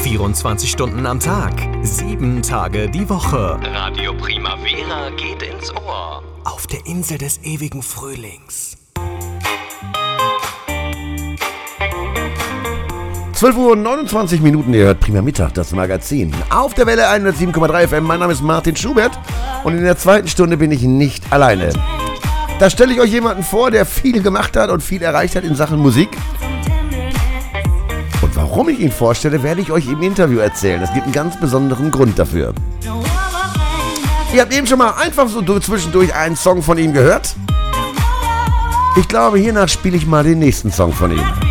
24 Stunden am Tag, 7 Tage die Woche. Radio Primavera geht ins Ohr. Auf der Insel des ewigen Frühlings. 12:29 Uhr, ihr hört Prima Mittag, das Magazin. Auf der Welle 107,3 FM, mein Name ist Martin Schubert und in der zweiten Stunde bin ich nicht alleine. Da stelle ich euch jemanden vor, der viel gemacht hat und viel erreicht hat in Sachen Musik. Und warum ich ihn vorstelle, werde ich euch im Interview erzählen. Es gibt einen ganz besonderen Grund dafür. Ihr habt eben schon mal einfach so zwischendurch einen Song von ihm gehört. Ich glaube, hiernach spiele ich mal den nächsten Song von ihm.